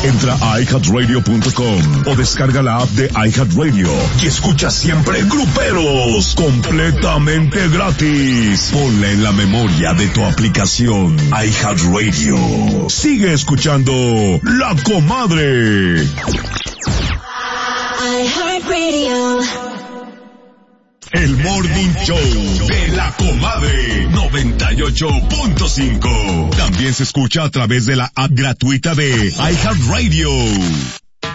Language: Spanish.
Entra a iHeartRadio.com o descarga la app de iHeartRadio y escucha siempre Gruperos completamente gratis. Ponla en la memoria de tu aplicación iHeartRadio. Sigue escuchando La Comadre. iHeartRadio. El Morning Show de La Comadre 98.5. También se escucha a través de la app gratuita de iHeartRadio.